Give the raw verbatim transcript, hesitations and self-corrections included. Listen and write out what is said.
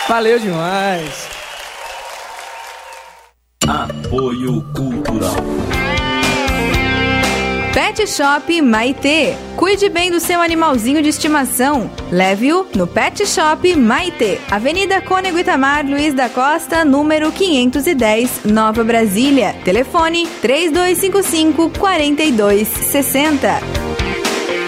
Valeu demais. Apoio Cultural. Pet Shop Maitê. Cuide bem do seu animalzinho de estimação. Leve-o no Pet Shop Maitê. Avenida Cônego Itamar Luiz da Costa, número quinhentos e dez, Nova Brasília. Telefone três dois cinco cinco, quatro dois seis zero.